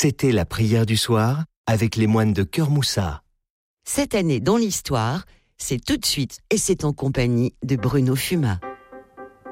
C'était la prière du soir avec les moines de Cœur Moussa. Cette année dans l'histoire, c'est tout de suite et c'est en compagnie de Bruno Fuma.